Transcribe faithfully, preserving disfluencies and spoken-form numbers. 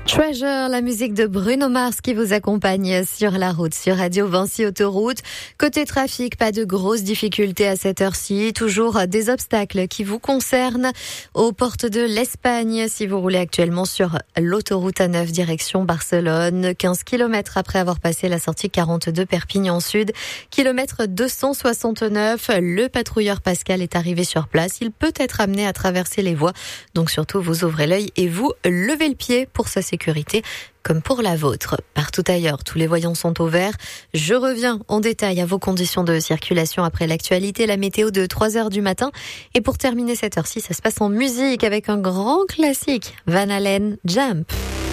Treasure, la musique de Bruno Mars qui vous accompagne sur la route, sur Radio Vinci Autoroute. Côté trafic, pas de grosses difficultés à cette heure-ci. Toujours des obstacles qui vous concernent aux portes de l'Espagne. Si vous roulez actuellement sur l'autoroute A neuf direction Barcelone, quinze kilomètres après avoir passé la sortie quarante-deux Perpignan Sud, kilomètre deux cent soixante-neuf, le patrouilleur Pascal est arrivé sur place. Il peut être amené à traverser les voies. Donc surtout, vous ouvrez l'œil et vous levez le pied pour sa sécurité. Comme pour la vôtre. Partout ailleurs, tous les voyants sont au vert. Je reviens en détail à vos conditions de circulation après l'actualité, la météo de trois heures du matin. Et pour terminer cette heure-ci, ça se passe en musique avec un grand classique, Van Halen, Jump.